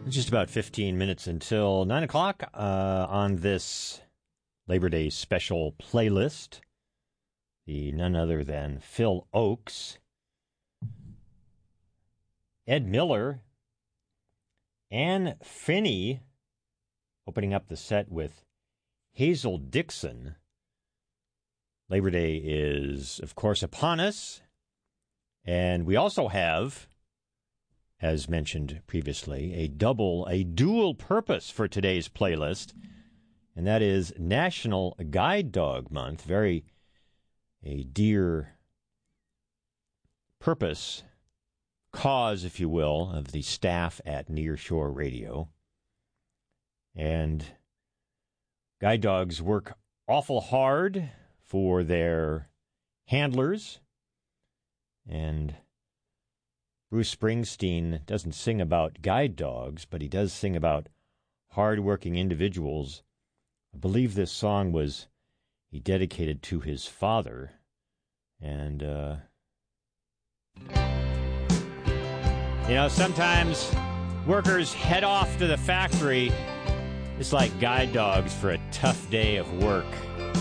Just about 15 minutes until 9 o'clock on this Labor Day special playlist. The none other than Phil Ochs, Ed Miller, Anne Finney opening up the set with Hazel Dixon. Labor Day is, of course, upon us. And we also have, as mentioned previously, a dual purpose for today's playlist, and that is National Guide Dog Month. Very a dear purpose, cause, if you will, of the staff at Nearshore Radio. And guide dogs work awful hard for their handlers, and Bruce Springsteen doesn't sing about guide dogs, but he does sing about hard-working individuals. I believe this song was he dedicated to his father. And, sometimes workers head off to the factory just like guide dogs for a tough day of work.